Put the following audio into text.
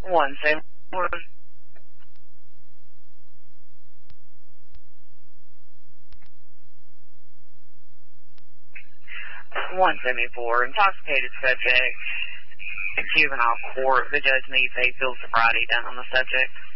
174. 174, intoxicated subject, juvenile court. The judge needs a field sobriety done on the subject.